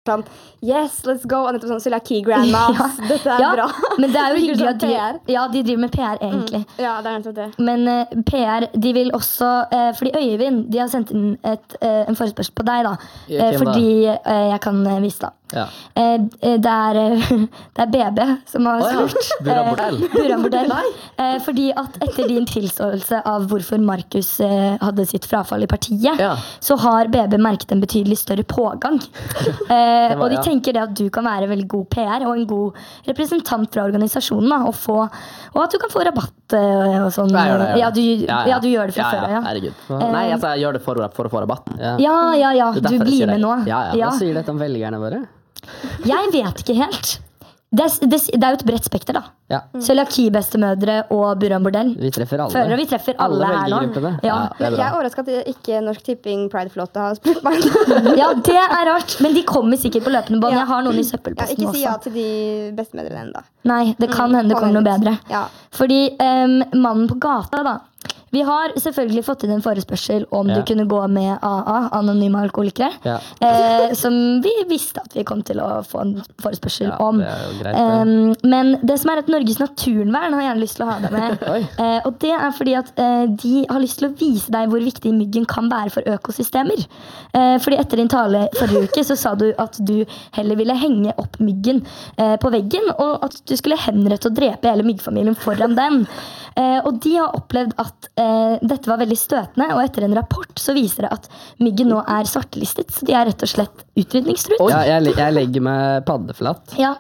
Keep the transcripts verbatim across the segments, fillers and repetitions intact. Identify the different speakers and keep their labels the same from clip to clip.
Speaker 1: sånn, yes, let's go, og nettopp sånn, Sylaki grandmas, ja. Dette er
Speaker 2: ja,
Speaker 1: bra.
Speaker 2: Men det er jo hyggelig at de,
Speaker 1: P R.
Speaker 2: ja, de driver med P R egentlig.
Speaker 1: Mm, ja, det er nettopp det.
Speaker 2: Men uh, P R, de vil også, uh, fordi Øyvind, de har sendt inn et, uh, en forespørsel på deg da, uh, fordi uh, jeg kan uh, vise da.
Speaker 3: Ja.
Speaker 2: Uh, det, er, uh, det er B B som har spurt.
Speaker 3: Oh, ja. Burra Bordell.
Speaker 2: Uh, Burra Bordell. Uh, fordi at etter din tilståelse av hvorfor Markus uh, hadde sitt frafall i partiet, ja. Så har B B merket en betydelig større pågang. Uh, var, og de ja. tenker det at du kan være veldig god P R og en god representant fra organisasjonen da, og, få, og at du kan få rabatt og sånn.
Speaker 3: Jeg gjør det,
Speaker 2: ja. Ja, du, ja, ja. ja, du gjør det fra
Speaker 3: ja, ja.
Speaker 2: før. Ja.
Speaker 3: Herregud. Nei, altså, jeg gjør det for, for å få rabatten.
Speaker 2: Ja, ja, ja. ja. Du blir med nå.
Speaker 3: Ja, ja. Hva sier dette om velgerne våre?
Speaker 2: Jeg vet ikke helt. Det, det, det er jo et bredt spekter da.
Speaker 3: Ja.
Speaker 2: Sølaki-bestemødre og Burra Bordell.
Speaker 3: Vi treffer alle.
Speaker 2: Føler vi treffer alle, alle her nå.
Speaker 3: Ja.
Speaker 1: Ja, jeg er overrasket at ikke Norsk Tipping Pride-flåte har spurt meg.
Speaker 2: Ja, det er rart. Men de kommer sikkert på løpende bånd. Ja. Jeg har noen i søppelposten også.
Speaker 1: Ja, ikke si ja til de bestemødrene enda.
Speaker 2: Nei, det kan mm, hende det kommer noe bedre.
Speaker 1: Ja.
Speaker 2: Fordi um, mannen på gata da, vi har selvfølgelig fått inn en forespørsel om ja. Du kunne gå med A A, anonyme alkoholikere, ja. eh, som vi visste at vi kom til å få en forespørsel ja, om.
Speaker 3: Det er jo greit,
Speaker 2: um, men det som er at Norges Naturvern har gjerne lyst til å ha deg med. eh, og det er fordi at eh, de har lyst til å vise deg hvor viktig myggen kan være for økosystemer. Eh, fordi etter din tale forrige uke så sa du at du heller ville henge opp myggen eh, på veggen, og at du skulle henrette og drepe hele myggfamilien foran den. Eh, og de har opplevd at eh, dette var veldig støtende, og etter en rapport så viser det at myggen nå er svartelistet, så de er rett og slett utrydningstruet.
Speaker 3: Ja, jeg, jeg legger meg paddeflatt.
Speaker 2: Ja.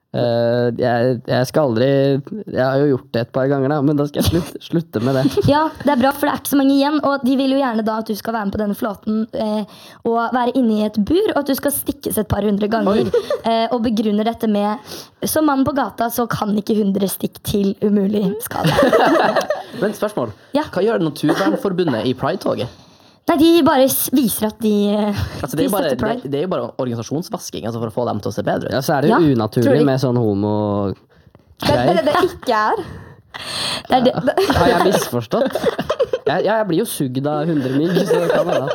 Speaker 3: Uh, jeg, jeg skal aldri Jeg har jo gjort det et par ganger da, men da skal jeg slutte, slutte med det.
Speaker 2: Ja, det er bra, for det er ikke så mange igjen, og de vil jo gjerne da at du skal være med på denne flåten eh, og være inne i et bur, og at du skal stikkes et par hundre ganger eh, og begrunner dette med som mann på gata så kan ikke hundre stikk til umulig skade.
Speaker 3: Men spørsmål,
Speaker 2: ja.
Speaker 3: Hva gjør Naturvernforbundet i Pride-toget?
Speaker 2: Nei, de bare viser at de,
Speaker 3: altså, det, er de bare, det, det er jo bare organisasjonsvasking altså for å få dem til å se bedre ut. Ja, så er det jo ja, unaturlig med sånn homo
Speaker 1: det, det, det ikke er
Speaker 2: det er det.
Speaker 3: Har jeg misforstått? Jeg, jeg blir jo sugd av hundre mygg, så det kan være